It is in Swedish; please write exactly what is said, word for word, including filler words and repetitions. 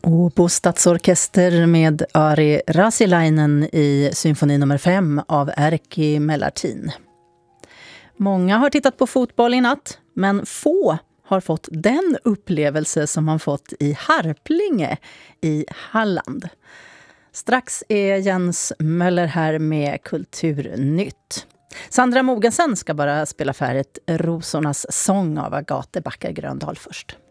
Åbo stadsorkester med Ari Rasilainen i symfoni nummer fem av Erkki Mellartin. Många har tittat på fotboll i natt, men få har fått den upplevelse som man fått i Harplinge i Halland. Strax är Jens Möller här med Kulturnytt. Sandra Mogensen ska bara spela färdigt Rosornas sång av Agathe Backer Gröndal först.